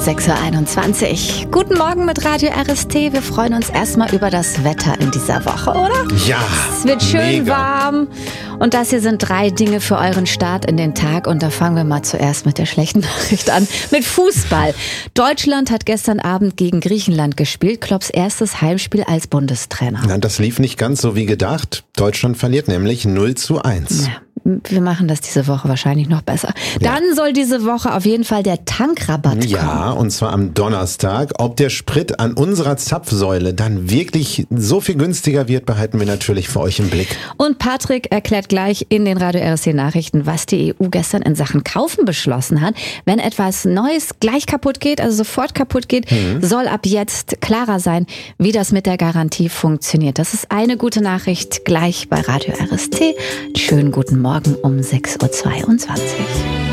6.21 Uhr. Guten Morgen mit Radio RST. Wir freuen uns erstmal über das Wetter in dieser Woche, oder? Ja, es wird schön mega warm. Und das hier sind 3 Dinge für euren Start in den Tag. Und da fangen wir mal zuerst mit der schlechten Nachricht an. Mit Fußball. Deutschland hat gestern Abend gegen Griechenland gespielt. Klopps erstes Heimspiel als Bundestrainer. Na, das lief nicht ganz so wie gedacht. Deutschland verliert nämlich 0:1. Ja. Wir machen das diese Woche wahrscheinlich noch besser. Dann soll diese Woche auf jeden Fall der Tankrabatt kommen. Ja, und zwar am Donnerstag. Ob der Sprit an unserer Zapfsäule dann wirklich so viel günstiger wird, behalten wir natürlich für euch im Blick. Und Patrick erklärt gleich in den Radio RST Nachrichten, was die EU gestern in Sachen Kaufen beschlossen hat. Wenn etwas Neues gleich kaputt geht, also sofort kaputt geht, soll ab jetzt klarer sein, wie das mit der Garantie funktioniert. Das ist eine gute Nachricht gleich bei Radio RST. Schönen guten Morgen um 6.22 Uhr.